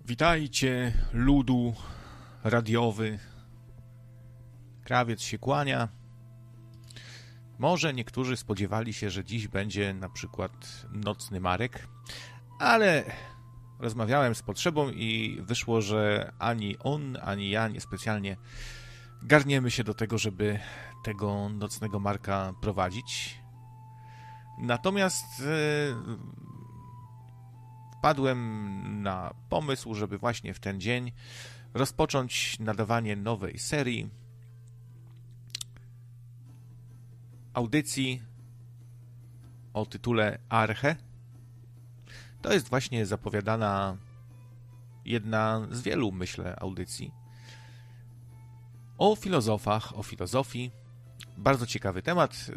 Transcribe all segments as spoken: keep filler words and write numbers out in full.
Witajcie, ludu radiowy. Krawiec się kłania. Może niektórzy spodziewali się, że dziś będzie na przykład nocny Marek, ale rozmawiałem z potrzebą i wyszło, że ani on, ani ja niespecjalnie garniemy się do tego, żeby tego nocnego Marka prowadzić. Natomiast e, wpadłem na pomysł, żeby właśnie w ten dzień rozpocząć nadawanie nowej serii audycji o tytule Arche. To jest właśnie zapowiadana jedna z wielu, myślę, audycji o filozofach, o filozofii. Bardzo ciekawy temat.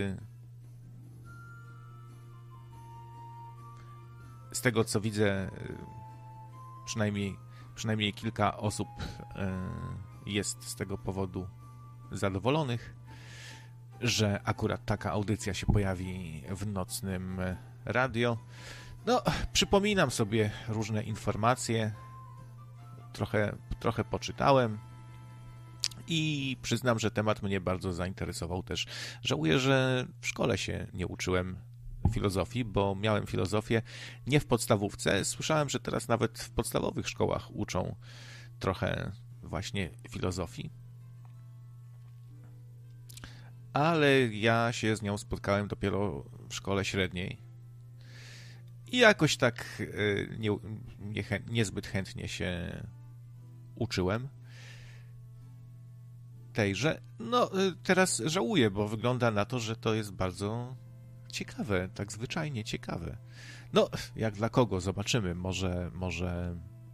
Z tego, co widzę, przynajmniej, przynajmniej kilka osób jest z tego powodu zadowolonych, że akurat taka audycja się pojawi w nocnym radio. No, przypominam sobie różne informacje, trochę, trochę poczytałem i przyznam, że temat mnie bardzo zainteresował też. Żałuję, że w szkole się nie uczyłem filozofii, bo miałem filozofię nie w podstawówce. Słyszałem, że teraz nawet w podstawowych szkołach uczą trochę właśnie filozofii. Ale ja się z nią spotkałem dopiero w szkole średniej i jakoś tak nie, nie, niezbyt chętnie się uczyłem tejże. No, teraz żałuję, bo wygląda na to, że to jest bardzo ciekawe, tak zwyczajnie ciekawe. No, jak dla kogo? Zobaczymy. Może, może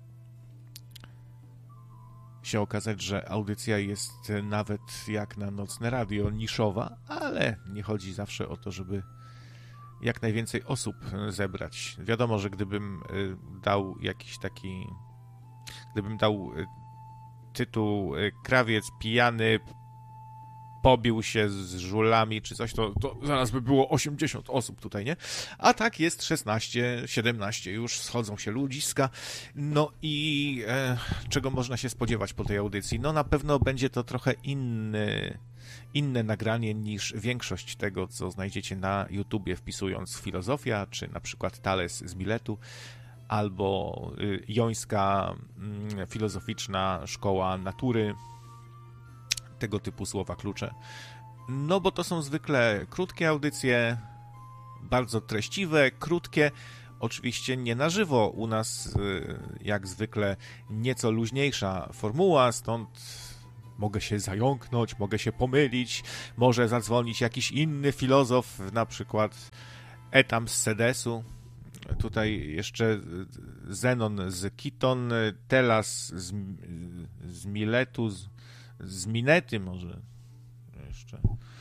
się okazać, że audycja jest nawet jak na nocne radio niszowa, ale nie chodzi zawsze o to, żeby jak najwięcej osób zebrać. Wiadomo, że gdybym dał jakiś taki, gdybym dał tytuł Krawiec pijany pobił się z żulami czy coś, to, to zaraz by było osiemdziesiąt osób tutaj, nie? A tak jest szesnaście, siedemnaście, już schodzą się ludziska. No i e, czego można się spodziewać po tej audycji? No na pewno będzie to trochę inny, inne nagranie niż większość tego, co znajdziecie na YouTubie, wpisując filozofia, czy na przykład Thales z Miletu, albo y, Jońska y, filozoficzna szkoła natury, tego typu słowa klucze. No bo to są zwykle krótkie audycje, bardzo treściwe, krótkie, oczywiście nie na żywo. U nas jak zwykle nieco luźniejsza formuła, stąd mogę się zająknąć, mogę się pomylić, może zadzwonić jakiś inny filozof, na przykład Etam z Sedesu. Tutaj jeszcze Zenon z Kiton, Telas z, z Miletu, z Z Minety może jeszcze.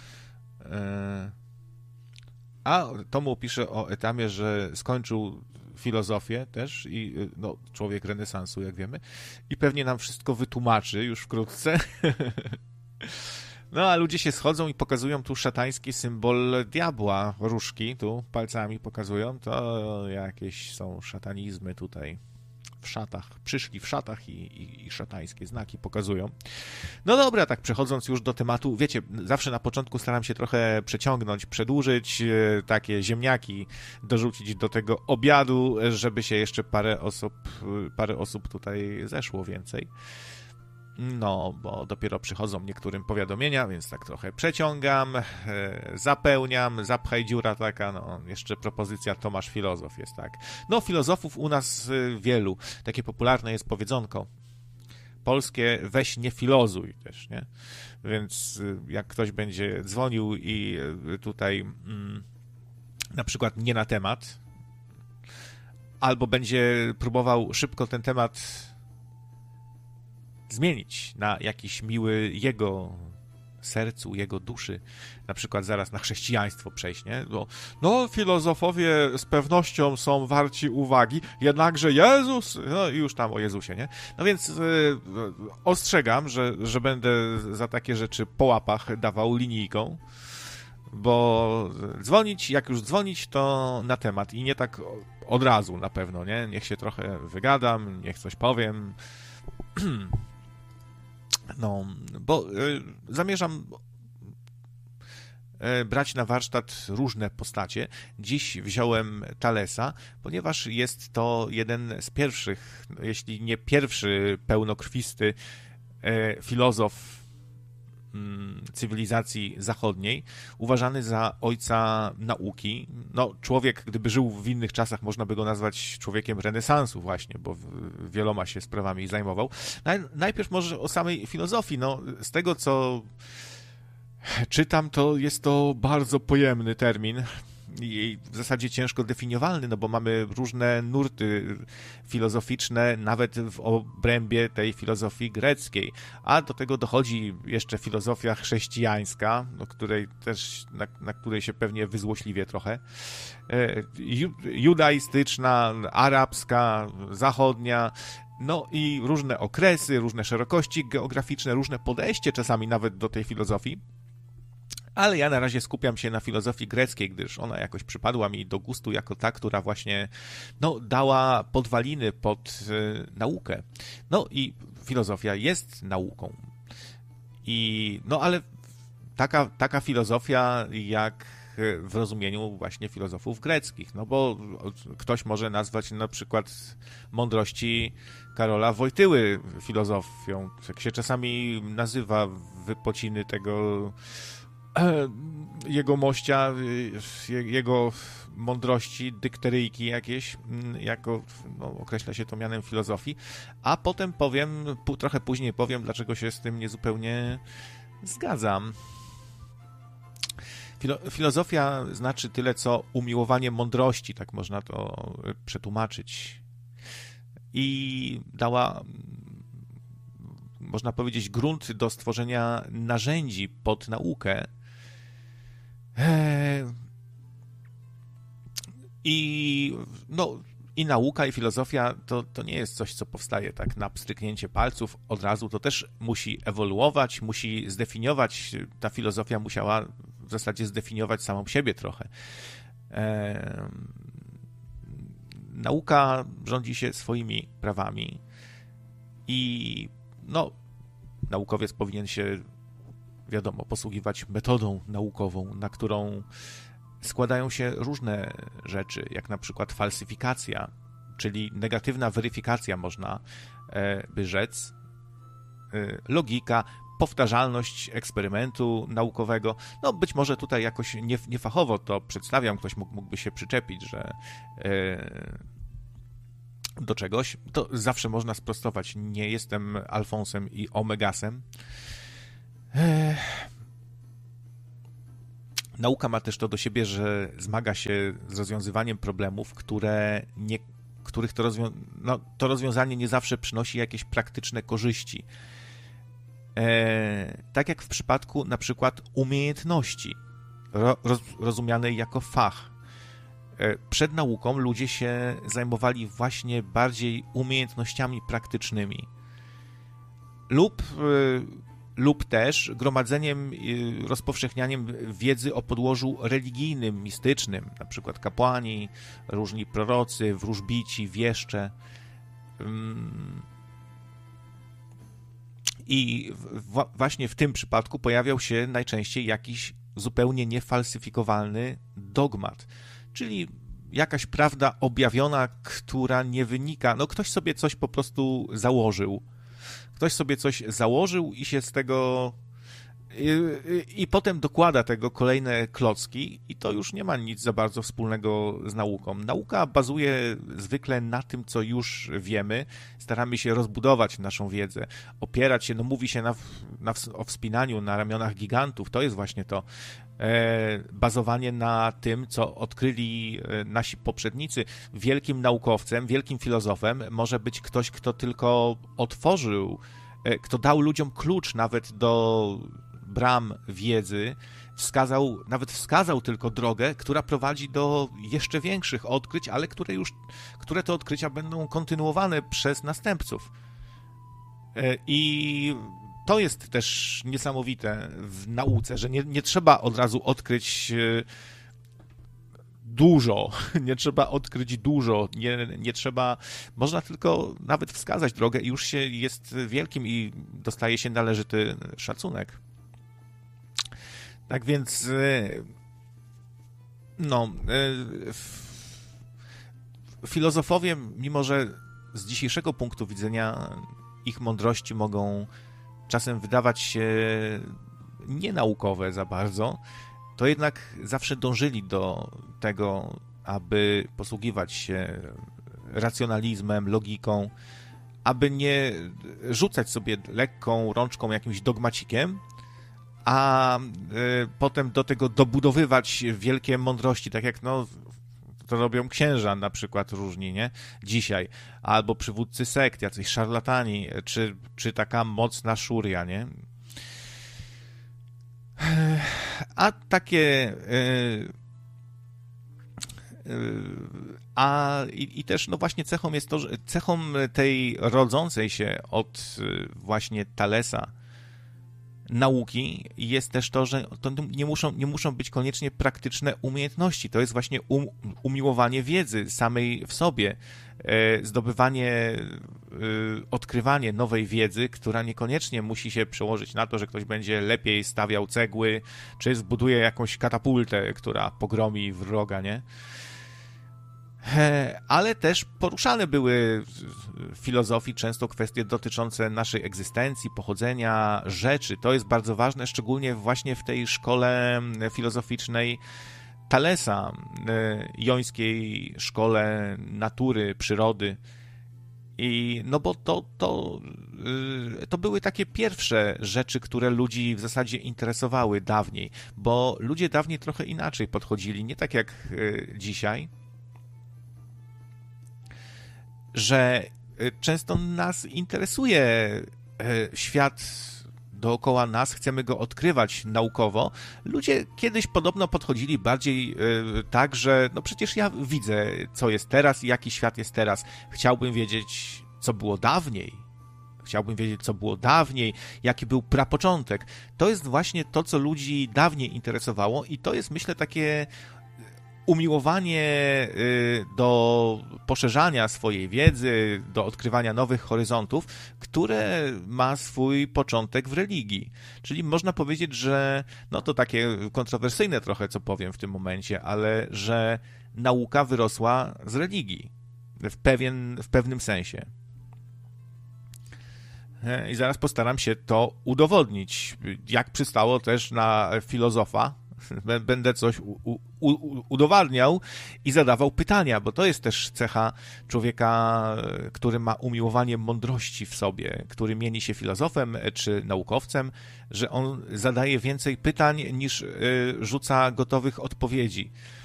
A Tomu pisze o Etamie, że skończył filozofię też i no, człowiek renesansu, jak wiemy, i pewnie nam wszystko wytłumaczy już wkrótce. No a ludzie się schodzą i pokazują tu szatański symbol diabła, różki, tu palcami pokazują, to jakieś są szatanizmy tutaj. W szatach, przyszli w szatach i, i, i szatańskie znaki pokazują. No dobra, tak przechodząc już do tematu, wiecie, zawsze na początku staram się trochę przeciągnąć, przedłużyć, e, takie ziemniaki dorzucić do tego obiadu, żeby się jeszcze parę osób, parę osób tutaj zeszło więcej. No, bo dopiero przychodzą niektórym powiadomienia, więc tak trochę przeciągam, e, zapełniam, zapchaj dziura taka, no, jeszcze propozycja Tomasz Filozof jest, tak. No, filozofów u nas e, wielu, takie popularne jest powiedzonko polskie, weź nie filozuj też, nie? Więc e, jak ktoś będzie dzwonił i e, tutaj mm, na przykład nie na temat, albo będzie próbował szybko ten temat zmienić na jakiś miły jego sercu, jego duszy, na przykład zaraz na chrześcijaństwo przejść, nie? Bo, no, filozofowie z pewnością są warci uwagi, jednakże Jezus, no i już tam o Jezusie, nie? No więc yy, ostrzegam, że, że będę za takie rzeczy po łapach dawał linijką, bo dzwonić, jak już dzwonić, to na temat i nie tak od razu na pewno, nie? Niech się trochę wygadam, niech coś powiem. No, bo y, zamierzam y, brać na warsztat różne postacie. Dziś wziąłem Thalesa, ponieważ jest to jeden z pierwszych, jeśli nie pierwszy pełnokrwisty y, filozof cywilizacji zachodniej, uważany za ojca nauki. No, człowiek, gdyby żył w innych czasach, można by go nazwać człowiekiem renesansu właśnie, bo wieloma się sprawami zajmował. Najpierw może o samej filozofii. No, z tego, co czytam, to jest to bardzo pojemny termin i w zasadzie ciężko definiowalny, no bo mamy różne nurty filozoficzne, nawet w obrębie tej filozofii greckiej, a do tego dochodzi jeszcze filozofia chrześcijańska, no której też, na, na której się pewnie wyzłośliwie trochę, ju, judaistyczna, arabska, zachodnia, no i różne okresy, różne szerokości geograficzne, różne podejście czasami nawet do tej filozofii. Ale ja na razie skupiam się na filozofii greckiej, gdyż ona jakoś przypadła mi do gustu jako ta, która właśnie no, dała podwaliny pod y, naukę. No i filozofia jest nauką. I, no ale taka, taka filozofia jak w rozumieniu właśnie filozofów greckich, no bo ktoś może nazwać na przykład mądrości Karola Wojtyły filozofią, jak się czasami nazywa wypociny tego jego mościa, jego mądrości, dykteryjki jakieś, jako, no, określa się to mianem filozofii, a potem powiem, trochę później powiem, dlaczego się z tym niezupełnie zgadzam. Filo- filozofia znaczy tyle, co umiłowanie mądrości, tak można to przetłumaczyć. I dała, można powiedzieć, grunt do stworzenia narzędzi pod naukę. I no, i nauka, i filozofia to, to nie jest coś, co powstaje tak na pstryknięcie palców od razu, to też musi ewoluować, musi zdefiniować, ta filozofia musiała w zasadzie zdefiniować samą siebie trochę. E... Nauka rządzi się swoimi prawami i no, naukowiec powinien się, wiadomo, posługiwać metodą naukową, na którą składają się różne rzeczy, jak na przykład falsyfikacja, czyli negatywna weryfikacja, można by rzec, logika, powtarzalność eksperymentu naukowego. No być może tutaj jakoś nie, niefachowo to przedstawiam, ktoś mógł, mógłby się przyczepić, że do czegoś, to zawsze można sprostować. Nie jestem Alfonsem i Omegasem. Nauka ma też to do siebie, że zmaga się z rozwiązywaniem problemów, które nie, których to, rozwią- no, to rozwiązanie nie zawsze przynosi jakieś praktyczne korzyści. E, tak jak w przypadku na przykład umiejętności, ro, roz, rozumianej jako fach. E, przed nauką ludzie się zajmowali właśnie bardziej umiejętnościami praktycznymi. Lub... E, lub też gromadzeniem, rozpowszechnianiem wiedzy o podłożu religijnym, mistycznym, na przykład kapłani, różni prorocy, wróżbici, wieszcze. I w, właśnie w tym przypadku pojawiał się najczęściej jakiś zupełnie niefalsyfikowalny dogmat, czyli jakaś prawda objawiona, która nie wynika, no ktoś sobie coś po prostu założył, Ktoś sobie coś założył i się z tego... I, i, i potem dokłada tego kolejne klocki i to już nie ma nic za bardzo wspólnego z nauką. Nauka bazuje zwykle na tym, co już wiemy. Staramy się rozbudować naszą wiedzę, opierać się, no mówi się na, na, o wspinaniu na ramionach gigantów. To jest właśnie to e, bazowanie na tym, co odkryli nasi poprzednicy. Wielkim naukowcem, wielkim filozofem może być ktoś, kto tylko otworzył, e, kto dał ludziom klucz nawet do bram wiedzy, wskazał, nawet wskazał tylko drogę, która prowadzi do jeszcze większych odkryć, ale które już, które te odkrycia będą kontynuowane przez następców. I to jest też niesamowite w nauce, że nie, nie trzeba od razu odkryć dużo, nie trzeba odkryć dużo, nie, nie trzeba, można tylko nawet wskazać drogę i już się jest wielkim i dostaje się należyty szacunek. Tak więc no filozofowie, mimo że z dzisiejszego punktu widzenia ich mądrości mogą czasem wydawać się nienaukowe za bardzo, to jednak zawsze dążyli do tego, aby posługiwać się racjonalizmem, logiką, aby nie rzucać sobie lekką rączką jakimś dogmacikiem, a y, potem do tego dobudowywać wielkie mądrości, tak jak no, to robią księża na przykład różni, nie? Dzisiaj. Albo przywódcy sekt, jacyś szarlatani, czy, czy taka mocna szuria, nie? A takie... Yy, yy, a i, i też, no właśnie cechą jest to, że cechą tej rodzącej się od yy, właśnie Thalesa nauki jest też to, że to nie muszą, nie muszą być koniecznie praktyczne umiejętności. To jest właśnie um, umiłowanie wiedzy samej w sobie, e, zdobywanie, e, odkrywanie nowej wiedzy, która niekoniecznie musi się przełożyć na to, że ktoś będzie lepiej stawiał cegły, czy zbuduje jakąś katapultę, która pogromi wroga, nie? Ale też poruszane były w filozofii często kwestie dotyczące naszej egzystencji, pochodzenia rzeczy. To jest bardzo ważne, szczególnie właśnie w tej szkole filozoficznej Thalesa, jońskiej szkole natury, przyrody. I no bo to, to, to były takie pierwsze rzeczy, które ludzi w zasadzie interesowały dawniej, bo ludzie dawniej trochę inaczej podchodzili, nie tak jak dzisiaj, że często nas interesuje świat dookoła nas, chcemy go odkrywać naukowo. Ludzie kiedyś podobno podchodzili bardziej tak, że no przecież ja widzę, co jest teraz i jaki świat jest teraz. Chciałbym wiedzieć, co było dawniej. Chciałbym wiedzieć, co było dawniej, jaki był prapoczątek. To jest właśnie to, co ludzi dawniej interesowało i to jest, myślę, takie umiłowanie do poszerzania swojej wiedzy, do odkrywania nowych horyzontów, które ma swój początek w religii. Czyli można powiedzieć, że, no to takie kontrowersyjne trochę, co powiem w tym momencie, ale że nauka wyrosła z religii w, pewien, w pewnym sensie. I zaraz postaram się to udowodnić, jak przystało też na filozofa. Będę coś u, u, u, udowadniał i zadawał pytania, bo to jest też cecha człowieka, który ma umiłowanie mądrości w sobie, który mieni się filozofem czy naukowcem, że on zadaje więcej pytań niż y, rzuca gotowych odpowiedzi.